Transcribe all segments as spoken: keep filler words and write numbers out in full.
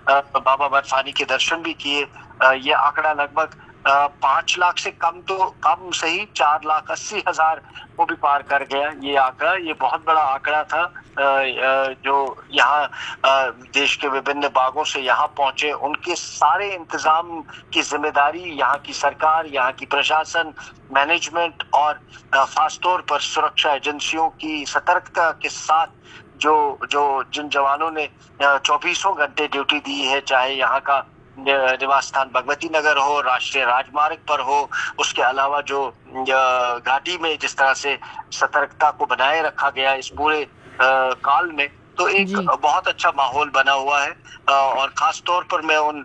बाबा बर्फानी के दर्शन भी किए। ये आंकड़ा लगभग पांच लाख से कम तो कम सही चार लाख अस्सी हजार को भी पार कर गया ये आंकड़ा। ये बहुत बड़ा आंकड़ा था जो यहाँ देश के विभिन्न भागों से यहाँ पहुंचे। उनके सारे इंतजाम की जिम्मेदारी यहाँ की सरकार, यहाँ की प्रशासन, मैनेजमेंट और खास तौर पर सुरक्षा एजेंसियों की सतर्कता के साथ जो जो जिन जवानों ने चौबीसों घंटे ड्यूटी दी है, चाहे यहाँ का निवास स्थान भगवती नगर हो, राष्ट्रीय राजमार्ग पर हो, उसके अलावा जो घाटी में जिस तरह से सतर्कता को बनाए रखा गया इस पूरे काल में, तो एक बहुत अच्छा माहौल बना हुआ है। और खास तौर पर मैं उन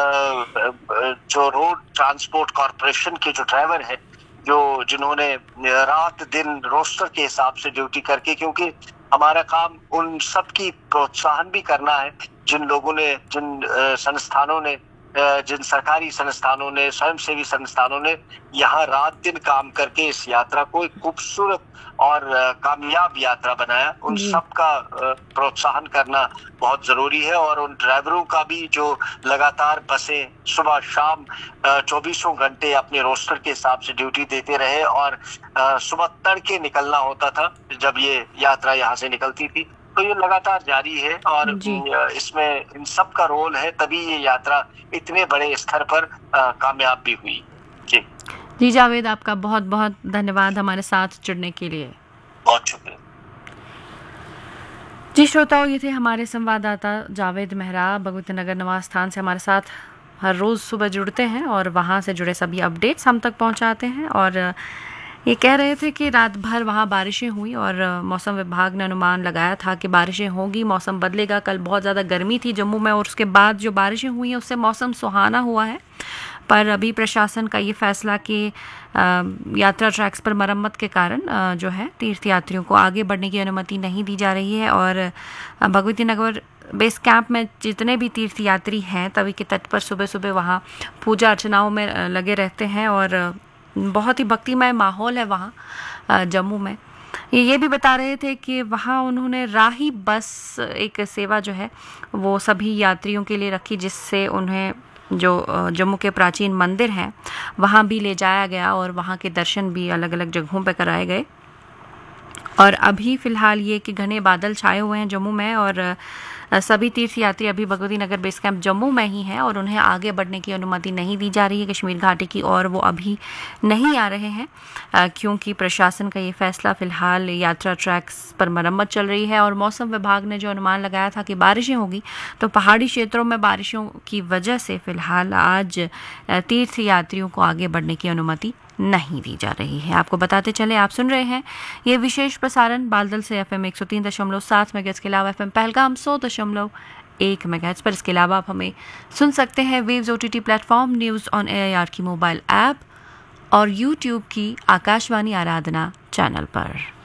जो रोड ट्रांसपोर्ट कॉर्पोरेशन के जो ड्राइवर है, जो जिन्होंने रात दिन रोस्टर के हिसाब से ड्यूटी करके, क्योंकि हमारा काम उन सब की प्रोत्साहन भी करना है जिन लोगों ने, जिन संस्थानों ने, जिन सरकारी संस्थानों ने, स्वयंसेवी संस्थानों ने यहाँ रात दिन काम करके इस यात्रा को एक खूबसूरत और कामयाब यात्रा बनाया, उन सब का प्रोत्साहन करना बहुत जरूरी है। और उन ड्राइवरों का भी जो लगातार बसें सुबह शाम चौबीसों घंटे अपने रोस्टर के हिसाब से ड्यूटी देते रहे, और सुबह तड़के निकलना होता था जब ये यात्रा यहाँ से निकलती थी, तो ये लगातार जारी है और इसमें इन सब का रोल है, तभी ये यात्रा इतने बड़े स्तर पर कामयाब भी हुई। जी जी जावेद, आपका बहुत बहुत धन्यवाद हमारे साथ जुड़ने के लिए। बहुत शुक्रिया जी। श्रोताओं, ये थे हमारे संवाददाता जावेद मेहरा, भगवती नगर निवास स्थान से हमारे साथ हर रोज़ सुबह जुड़ते हैं और वहाँ से जुड़े सभी अपडेट्स हम तक पहुँचाते हैं। और ये कह रहे थे कि रात भर वहाँ बारिशें हुई और मौसम विभाग ने अनुमान लगाया था कि बारिशें होंगी, मौसम बदलेगा। कल बहुत ज़्यादा गर्मी थी जम्मू में और उसके बाद जो बारिशें हुई हैं उससे मौसम सुहाना हुआ है। पर अभी प्रशासन का ये फैसला कि यात्रा ट्रैक्स पर मरम्मत के कारण जो है तीर्थयात्रियों को आगे बढ़ने की अनुमति नहीं दी जा रही है। और भगवती नगर बेस कैंप में जितने भी तीर्थयात्री हैं तवी के तट पर सुबह सुबह वहाँ पूजा अर्चनाओं में लगे रहते हैं और बहुत ही भक्तिमय माहौल है वहाँ जम्मू में। ये ये भी बता रहे थे कि वहाँ उन्होंने राही बस एक सेवा जो है वो सभी यात्रियों के लिए रखी, जिससे उन्हें जो जम्मू के प्राचीन मंदिर हैं वहाँ भी ले जाया गया और वहाँ के दर्शन भी अलग अलग जगहों पर कराए गए। और अभी फ़िलहाल ये कि घने बादल छाए हुए हैं जम्मू में और सभी तीर्थयात्री अभी भगवती नगर बेस कैंप जम्मू में ही हैं और उन्हें आगे बढ़ने की अनुमति नहीं दी जा रही है कश्मीर घाटी की, और वो अभी नहीं आ रहे हैं क्योंकि प्रशासन का ये फैसला फ़िलहाल यात्रा ट्रैक्स पर मरम्मत चल रही है। और मौसम विभाग ने जो अनुमान लगाया था कि बारिशें होगी, तो पहाड़ी क्षेत्रों में बारिशों की वजह से फ़िलहाल आज तीर्थयात्रियों को आगे बढ़ने की अनुमति नहीं दी जा रही है। आपको बताते चले, आप सुन रहे हैं ये विशेष प्रसारण बालदल से एफ एम एक सौ तीन दशमलव सात मेगाहर्ट्ज़ के अलावा एफ एम पहलगाम सौ दशमलव एक मेगाहर्ट्ज़ पर। इसके अलावा आप हमें सुन सकते हैं waves OTT platform, news on AIR की मोबाइल ऐप और यूट्यूब की आकाशवाणी आराधना चैनल पर।